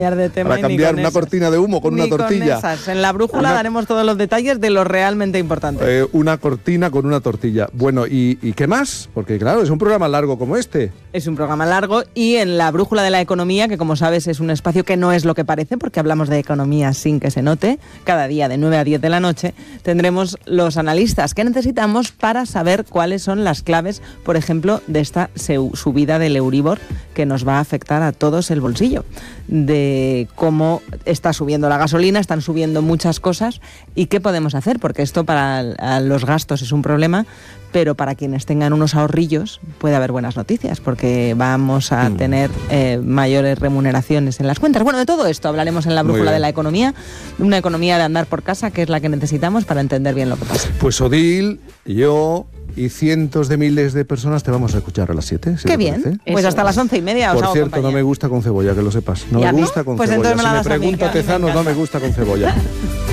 de tema para cambiar una cortina de humo con una tortilla. Con esas. En la brújula daremos todos los detalles de lo realmente importante. Una cortina con una tortilla. Bueno, ¿y qué más? Porque claro, es un programa largo como este. Es un programa largo y en la brújula de la economía, que como sabes es un espacio que no es lo que parece, porque hablamos de economía sin que se note, cada día de 9 a 10 de la noche, tendremos los analistas que necesitamos para saber cuáles son las claves, por ejemplo, de esta subida del Euribor que nos va a afectar a todos el bolsillo, de cómo está subiendo la gasolina, están subiendo muchas cosas y qué podemos hacer, porque esto para los gastos es un problema, pero para quienes tengan unos ahorrillos puede haber buenas noticias, porque vamos a tener mayores remuneraciones en las cuentas. Bueno, de todo esto hablaremos en la brújula de la economía, una economía de andar por casa, que es la que necesitamos para entender bien lo que pasa. Pues Odil, yo y cientos de miles de personas te vamos a escuchar a las 7. Qué bien, parece. Pues hasta las 11:30 os hago cierto, compañía. No me gusta con cebolla, que lo sepas. No me gusta con cebolla. Si me pregunta Tezanos, no me gusta con cebolla.